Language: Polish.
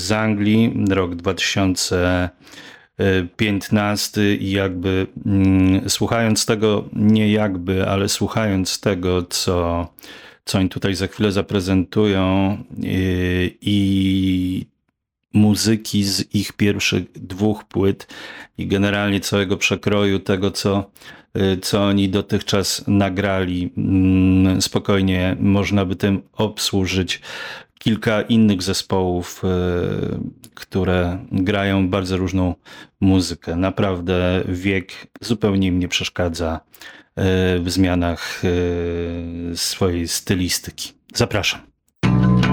z Anglii, rok 2015 i jakby słuchając tego, ale słuchając tego, co oni tutaj za chwilę zaprezentują i muzyki z ich pierwszych 2 płyt i generalnie całego przekroju tego, co oni dotychczas nagrali. Spokojnie można by tym obsłużyć kilka innych zespołów, które grają bardzo różną muzykę. Naprawdę wiek zupełnie im nie przeszkadza w zmianach swojej stylistyki. Zapraszam.